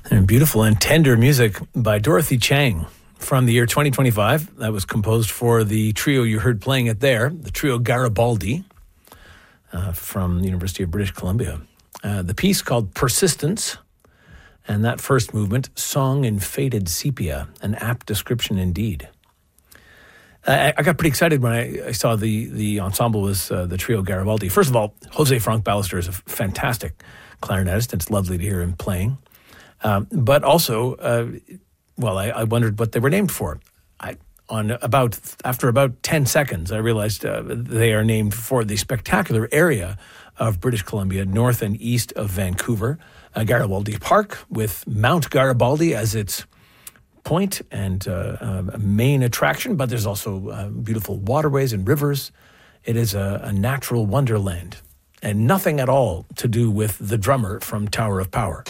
And beautiful and tender music by Dorothy Chang from the year 2025. That was composed for the trio you heard playing it there, the trio Garibaldi from the University of British Columbia. The piece called Persistence, and that first movement, Song in Faded Sepia, an apt description indeed. I got pretty excited when I saw the ensemble was the trio Garibaldi. First of all, Jose Frank Ballester is a fantastic clarinetist, and it's lovely to hear him playing. But also, I wondered what they were named for. After about 10 seconds, I realized they are named for the spectacular area of British Columbia, north and east of Vancouver, Garibaldi Park, with Mount Garibaldi as its point and main attraction. But there's also beautiful waterways and rivers. It is a natural wonderland, and nothing at all to do with the drummer from Tower of Power.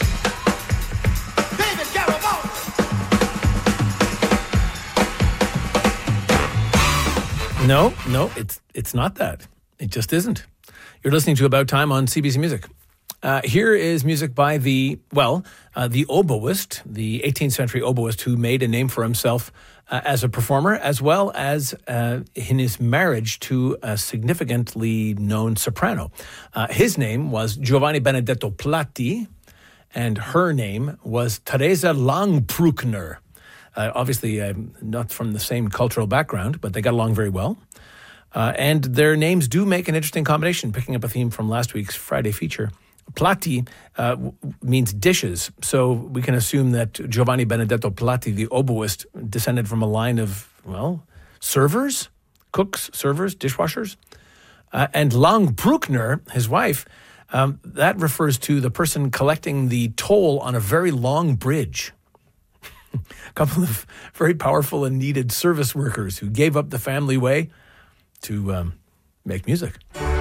No, it's not that. It just isn't. You're listening to About Time on CBC Music. Here is music by the oboist, the 18th century oboist who made a name for himself as a performer, as well as in his marriage to a significantly known soprano. His name was Giovanni Benedetto Platti, and her name was Teresa Langbruckner. Obviously, not from the same cultural background, but they got along very well. And their names do make an interesting combination, picking up a theme from last week's Friday feature. Platti means dishes, so we can assume that Giovanni Benedetto Platti, the oboist, descended from a line of, servers, cooks, servers, dishwashers. And Langbruckner, his wife, that refers to the person collecting the toll on a very long bridge. A couple of very powerful and needed service workers who gave up the family way to make music.